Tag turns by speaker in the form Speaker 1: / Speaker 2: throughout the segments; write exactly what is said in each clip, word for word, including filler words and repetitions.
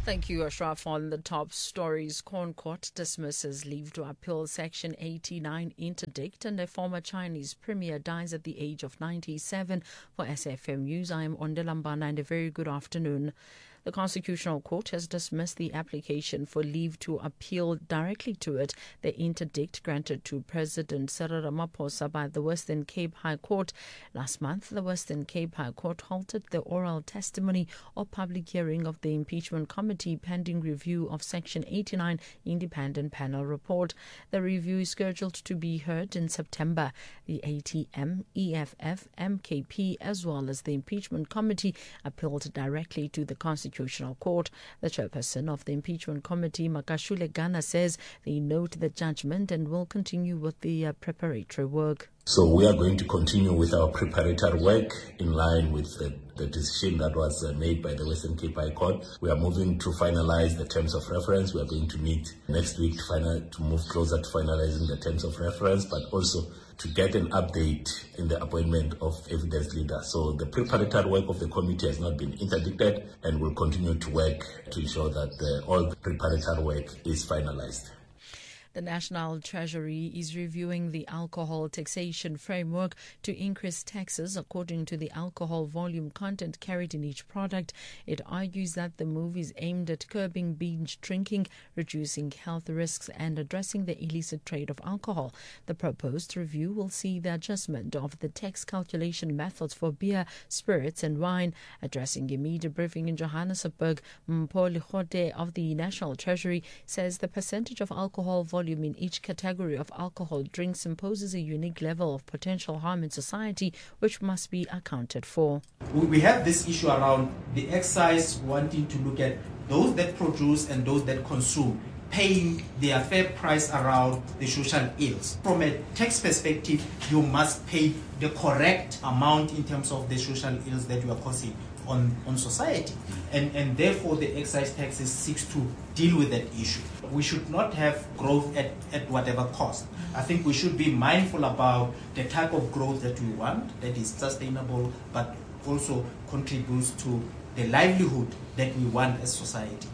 Speaker 1: Thank you, Ashraf. On the top stories, Corn Court dismisses leave to appeal Section eighty-nine interdict, and a former Chinese premier dies at the age of ninety-seven. For S F M News, I am Ondela Mbana, and a very good afternoon. The Constitutional Court has dismissed the application for leave to appeal directly to it the interdict granted to President Cyril Ramaphosa by the Western Cape High Court. Last month, the Western Cape High Court halted the oral testimony or public hearing of the impeachment committee pending review of Section eighty-nine independent panel report. The review is scheduled to be heard in September. The A T M, E F F, M K P, as well as the impeachment committee appealed directly to the Constitutional Court. The chairperson of the impeachment committee, Makashule Gana, says they note the judgment and will continue with the uh, preparatory work.
Speaker 2: So we are going to continue with our preparatory work in line with the, the decision that was uh, made by the Western Cape High Court. We are moving to finalize the terms of reference. We are going to meet next week to, final, to move closer to finalizing the terms of reference, but also to get an update in the appointment of evidence leader. So the preparatory work of the committee has not been interdicted and will continue to work to ensure that the, all the preparatory work is finalized.
Speaker 1: The National Treasury is reviewing the alcohol taxation framework to increase taxes according to the alcohol volume content carried in each product. It argues that the move is aimed at curbing binge drinking, reducing health risks, and addressing the illicit trade of alcohol. The proposed review will see the adjustment of the tax calculation methods for beer, spirits, and wine. Addressing a media briefing in Johannesburg, Mpho Lekgote of the National Treasury says the percentage of alcohol volume in each category of alcohol drinks imposes a unique level of potential harm in society, which must be accounted for.
Speaker 3: We have this issue around the excise wanting to look at those that produce and those that consume, paying their fair price around the social ills. From a tax perspective, you must pay the correct amount in terms of the social ills that you are causing on, on society. And, and therefore, the excise taxes seeks to deal with that issue. We should not have growth at, at whatever cost. I think we should be mindful about the type of growth that we want, that is sustainable, but also contributes to the livelihood that we want as society.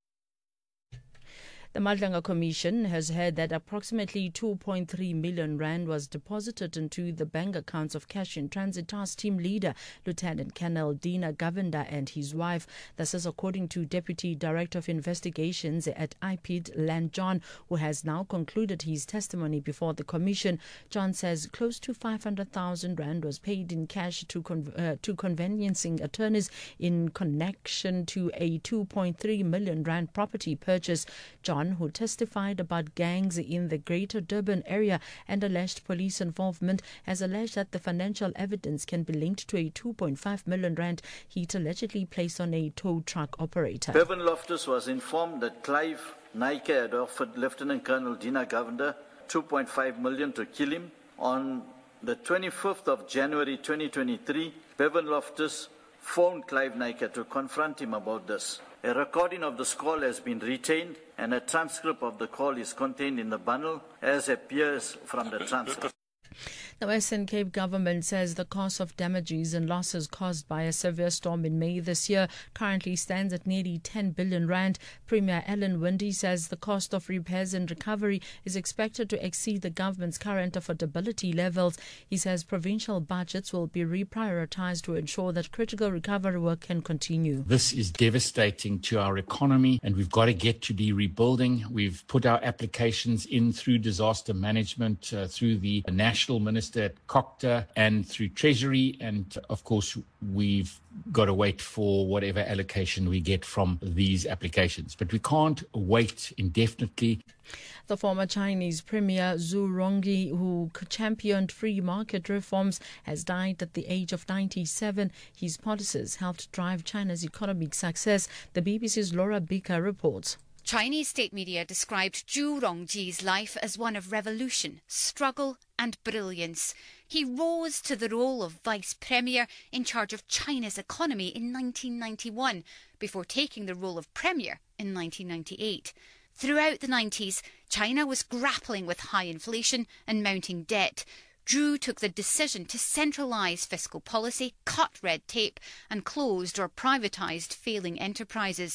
Speaker 1: The Madlanga Commission has heard that approximately two point three million rand was deposited into the bank accounts of Cash in Transit Task Team Leader Lieutenant Colonel Dina Govender and his wife. This is according to Deputy Director of Investigations at I P I D, Land John, who has now concluded his testimony before the Commission. John says close to five hundred thousand rand was paid in cash to con- uh, to conveyancing attorneys in connection to a two point three million rand property purchase. John, who testified about gangs in the Greater Durban area and alleged police involvement, has alleged that the financial evidence can be linked to a two point five million rand heat allegedly placed on a tow truck operator.
Speaker 4: Bevan Loftus was informed that Clive Nike had offered Lieutenant Colonel Dina Govender two point five million to kill him. On the twenty-fifth of January twenty twenty-three, Bevan Loftus phoned Clive Nike to confront him about this. A recording of this call has been retained and a transcript of the call is contained in the bundle as appears from the transcript.
Speaker 1: The Western Cape government says the cost of damages and losses caused by a severe storm in May this year currently stands at nearly ten billion rand. Premier Ellen Windey says the cost of repairs and recovery is expected to exceed the government's current affordability levels. He says provincial budgets will be reprioritized to ensure that critical recovery work can continue.
Speaker 5: This is devastating to our economy and we've got to get to the rebuilding. We've put our applications in through disaster management, uh, through the National Minister at C O C T A and through Treasury, and of course we've got to wait for whatever allocation we get from these applications. But we can't wait indefinitely.
Speaker 1: The former Chinese Premier Zhu Rongji, who championed free market reforms, has died at the age of ninety-seven. His policies helped drive China's economic success. The B B C's Laura Bika reports.
Speaker 6: Chinese state media described Zhu Rongji's life as one of revolution, struggle and brilliance. He rose to the role of vice premier in charge of China's economy in nineteen ninety-one, before taking the role of premier in nineteen ninety-eight. Throughout the nineties, China was grappling with high inflation and mounting debt. Zhu took the decision to centralise fiscal policy, cut red tape and closed or privatised failing enterprises.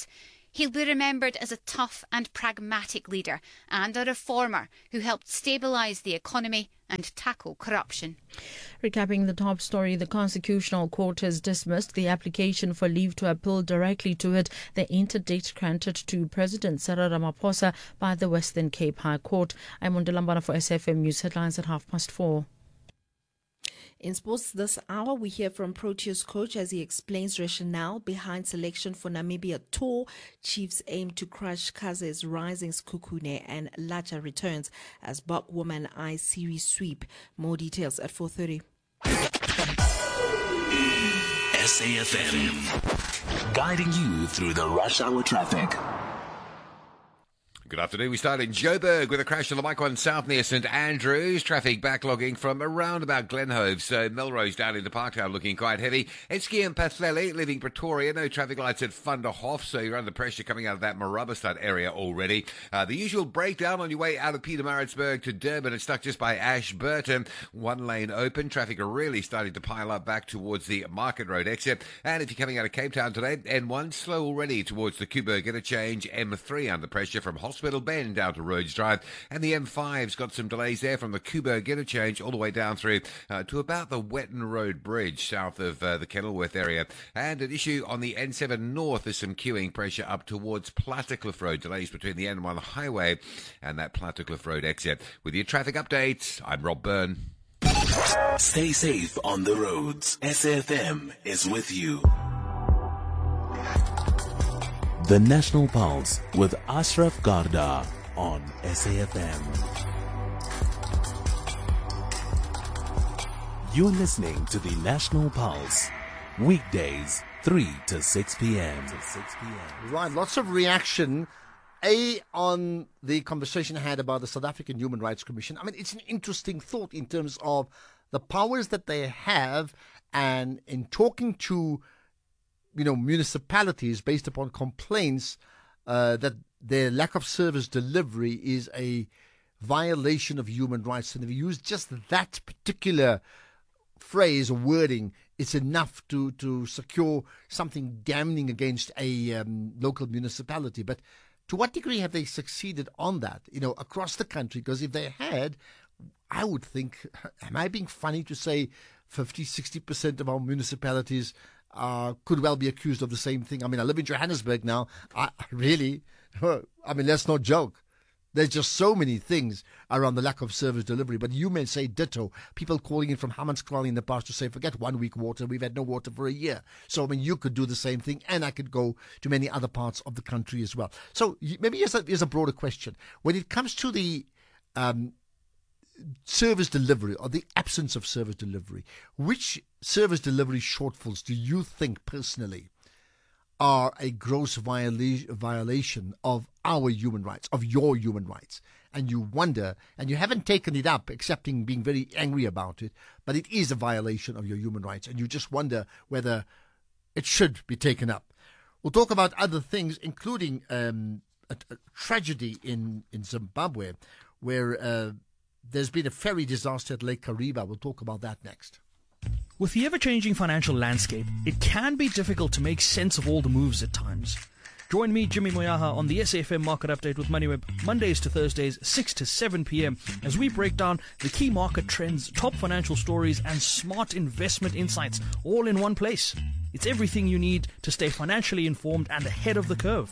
Speaker 6: He'll be remembered as a tough and pragmatic leader and a reformer who helped stabilise the economy and tackle corruption.
Speaker 1: Recapping the top story, the Constitutional Court has dismissed the application for leave to appeal directly to it, the interdict granted to President Cyril Ramaphosa by the Western Cape High Court. I'm Mondolambana for S F M News Headlines at half past four.
Speaker 7: In sports this hour, we hear from Proteas coach as he explains rationale behind selection for Namibia tour. Chiefs aim to crush Khaze's rising Sekhukhune, and Lacha returns as Buckwoman eyes series sweep. More details at four thirty.
Speaker 8: S A F M, guiding you through the rush hour traffic.
Speaker 9: Good afternoon. We start in Joburg with a crash on the Mike one South near St Andrews. Traffic backlogging from around about Glenhove. So Melrose down into Parktown looking quite heavy. Etski and Pathlele leaving Pretoria. No traffic lights at Thunderhof, so you're under pressure coming out of that Marabastad area already. Uh, the usual breakdown on your way out of Pietermaritzburg to Durban. It's stuck just by Ashburton. One lane open. Traffic are really starting to pile up back towards the Market Road exit. And if you're coming out of Cape Town today, N one slow already towards the Kuiberg interchange. M three under pressure from Hospital Hospital Bend down to Rhodes Drive, and the M five's got some delays there from the Kuiberg interchange all the way down through uh, to about the Wetton Road Bridge south of uh, the Kenilworth area. And an issue on the N seven North is some queuing pressure up towards Plattercliff Road, delays between the N one highway and that Plattercliff Road exit. With your traffic update, I'm Rob Byrne.
Speaker 8: Stay safe on the roads. S A F M is with you. The National Pulse with Ashraf Garda on S A F M. You're listening to the National Pulse, weekdays three to six p.m.
Speaker 10: Right, lots of reaction. A, on the conversation I had about the South African Human Rights Commission. I mean, it's an interesting thought in terms of the powers that they have, and in talking to you know, municipalities based upon complaints uh, that their lack of service delivery is a violation of human rights. And if you use just that particular phrase or wording, it's enough to, to secure something damning against a um, local municipality. But to what degree have they succeeded on that, you know, across the country? Because if they had, I would think, am I being funny to say fifty, sixty percent of our municipalities Uh, could well be accused of the same thing? I mean, I live in Johannesburg now. I really, I mean, let's not joke. There's just so many things around the lack of service delivery. But you may say ditto. People calling in from Hammanskraal in the past to say, forget one week water. We've had no water for a year. So, I mean, you could do the same thing, and I could go to many other parts of the country as well. So maybe here's a, here's a broader question. When it comes to the um, service delivery or the absence of service delivery, which service delivery shortfalls do you think personally are a gross viola- violation of our human rights, of your human rights? And you wonder, and you haven't taken it up, excepting being very angry about it, but it is a violation of your human rights, and you just wonder whether it should be taken up. We'll talk about other things, including um, a, a tragedy in, in Zimbabwe, where uh, there's been a ferry disaster at Lake Kariba. We'll talk about that next.
Speaker 11: With the ever-changing financial landscape, it can be difficult to make sense of all the moves at times. Join me, Jimmy Moyaha, on the S A F M Market Update with MoneyWeb, Mondays to Thursdays, six to seven p.m, as we break down the key market trends, top financial stories, and smart investment insights, all in one place. It's everything you need to stay financially informed and ahead of the curve.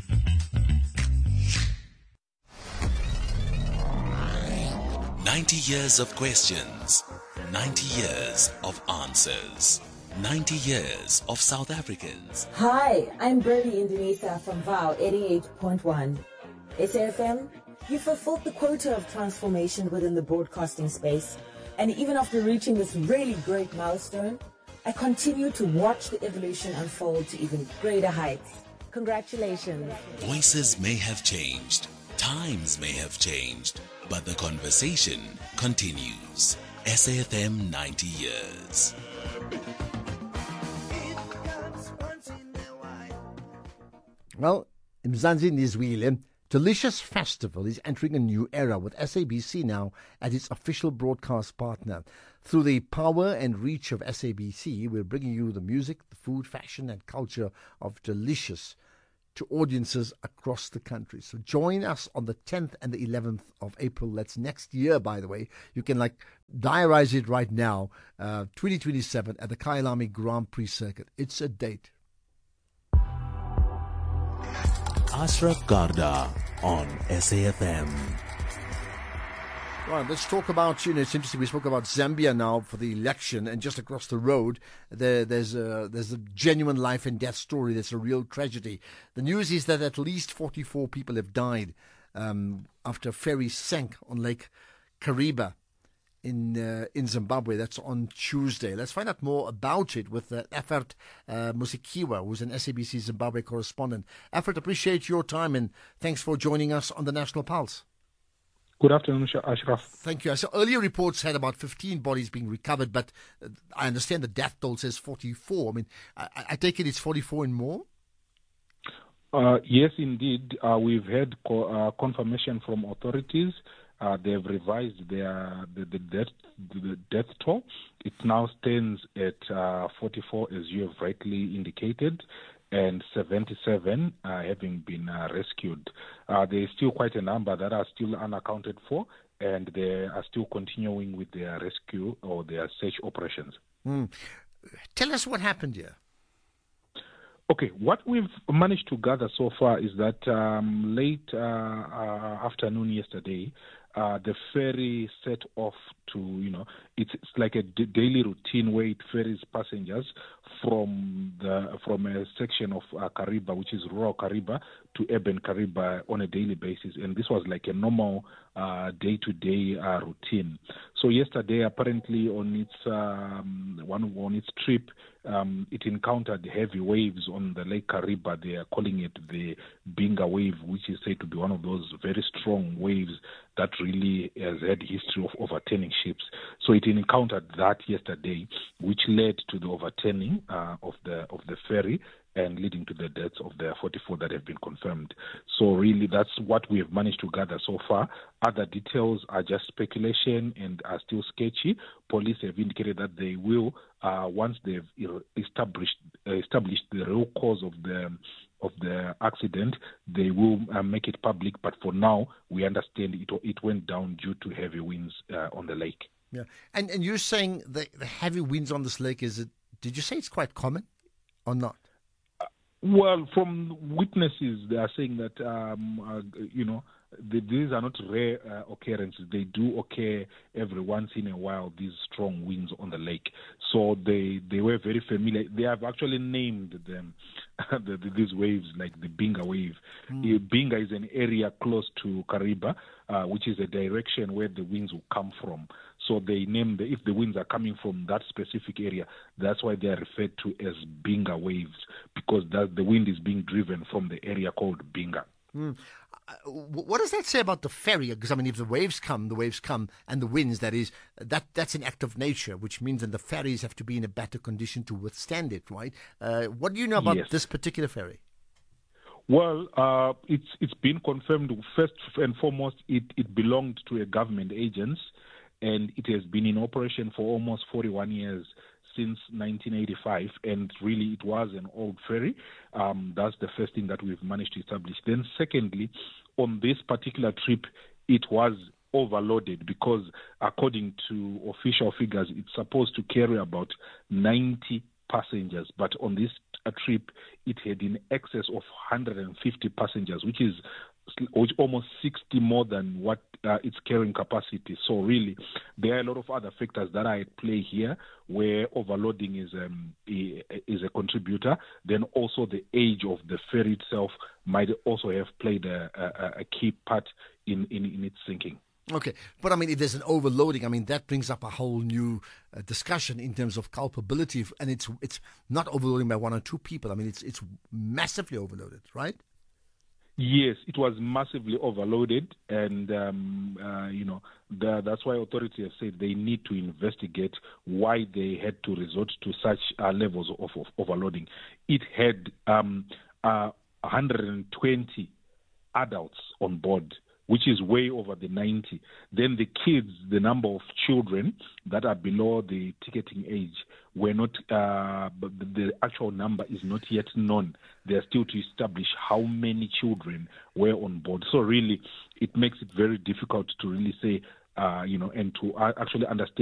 Speaker 8: ninety years of questions, ninety years of answers, ninety years of South Africans.
Speaker 12: Hi, I'm Bertie Indonesia from V O W eighty-eight point one. S A F M, you fulfilled the quota of transformation within the broadcasting space, and even after reaching this really great milestone, I continue to watch the evolution unfold to even greater heights. Congratulations.
Speaker 8: Voices may have changed, times may have changed, but the conversation continues. S A F M ninety years.
Speaker 10: Well, Mzansi Nizwile, Delicious Festival is entering a new era with S A B C now as its official broadcast partner. Through the power and reach of S A B C, we're bringing you the music, the food, fashion and culture of Delicious to audiences across the country. So join us on the tenth and the eleventh of April. That's next year, by the way. You can like diarize it right now, uh, twenty twenty-seven at the Kyalami Grand Prix Circuit. It's a date.
Speaker 8: Ashraf Garda on S A F M.
Speaker 10: Right, let's talk about, you know, it's interesting, we spoke about Zambia now for the election, and just across the road, there, there's, a, there's a genuine life and death story. That's a real tragedy. The news is that at least forty-four people have died um, after a ferry sank on Lake Kariba in uh, in Zimbabwe. That's on Tuesday. Let's find out more about it with uh, Effert uh, Musikiwa, who's an S A B C Zimbabwe correspondent. Effert, appreciate your time, and thanks for joining us on the National Pulse.
Speaker 13: Good afternoon, Ashraf.
Speaker 10: Thank you. So earlier reports had about fifteen bodies being recovered, but I understand the death toll says forty-four. I mean, I, I take it it's forty-four and more?
Speaker 13: Uh, yes, indeed. Uh, we've had co- uh, confirmation from authorities. Uh, they've revised their the, the death the death toll. It now stands at uh, forty-four, as you have rightly indicated, and seventy-seven uh, having been uh, rescued. Uh, there is still quite a number that are still unaccounted for, and they are still continuing with their rescue or their search operations.
Speaker 10: Mm. Tell us what happened here.
Speaker 13: Okay, what we've managed to gather so far is that um, late uh, uh, afternoon yesterday, uh, the ferry set off to, you know, it's, it's like a d- daily routine where it ferries passengers from the from a section of uh, Kariba, which is rural Kariba, to urban Kariba on a daily basis. And this was like a normal uh, day-to-day uh, routine. So yesterday, apparently on its um, one on its trip, um, it encountered heavy waves on the Lake Kariba. They are calling it the Binga wave, which is said to be one of those very strong waves that really has had history of overturning ships. So it encountered that yesterday, which led to the overturning uh, of the of the ferry and leading to the deaths of the forty-four that have been confirmed. So really, that's what we have managed to gather so far. Other details are just speculation and are still sketchy. Police have indicated that they will, uh, once they've established established the real cause of the of the accident, they will uh, make it public. But for now, we understand it it went down due to heavy winds uh, on the lake.
Speaker 10: Yeah, and and you're saying the, the heavy winds on this lake, is it? Did you say it's quite common, or not?
Speaker 13: Well, from witnesses, they are saying that, um, uh, you know, the, these are not rare uh, occurrences. They do occur every once in a while, these strong winds on the lake. So they, they were very familiar. They have actually named them, the, the, these waves, like the Binga wave. Mm. Binga is an area close to Kariba, uh, which is a direction where the winds will come from. So they name the, if the winds are coming from that specific area, that's why they are referred to as Binga waves, because that, the wind is being driven from the area called Binga.
Speaker 10: Mm. Uh, what does that say about the ferry? Because, I mean, if the waves come, the waves come, and the winds, that is, that that's an act of nature, which means that the ferries have to be in a better condition to withstand it, right? Uh, what do you know about
Speaker 13: yes.
Speaker 10: this particular ferry?
Speaker 13: Well, uh, it's it's been confirmed, first and foremost, it, it belonged to a government agency, and it has been in operation for almost forty-one years, since nineteen eighty-five, and really it was an old ferry. Um, that's the first thing that we've managed to establish. Then secondly, on this particular trip, it was overloaded because according to official figures, it's supposed to carry about ninety passengers, but on this uh, trip, it had in excess of one hundred fifty passengers, which is which almost sixty more than what uh, its carrying capacity. So really, there are a lot of other factors that are at play here, where overloading is um, a, is a contributor. Then also the age of the ferry itself might also have played a, a, a key part in, in, in its sinking.
Speaker 10: Okay, but I mean, if there's an overloading, I mean, that brings up a whole new uh, discussion in terms of culpability, and it's it's not overloading by one or two people. I mean, it's it's massively overloaded, right?
Speaker 13: Yes, it was massively overloaded, and um, uh, you know the, that's why authorities have said they need to investigate why they had to resort to such uh, levels of, of overloading. It had um, uh, one hundred twenty adults on board, which is way over the ninety. Then the kids, the number of children that are below the ticketing age, were not, uh, but the actual number is not yet known. They are still to establish how many children were on board. So really, it makes it very difficult to really say, uh, you know, and to uh, actually understand